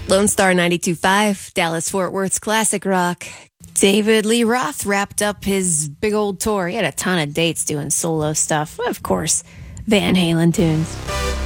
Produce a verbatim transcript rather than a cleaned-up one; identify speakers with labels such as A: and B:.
A: Lone Star ninety-two point five, Dallas-Fort Worth's classic rock. David Lee Roth wrapped up his big old tour. He had a ton of dates doing solo stuff. Of course, Van Halen tunes.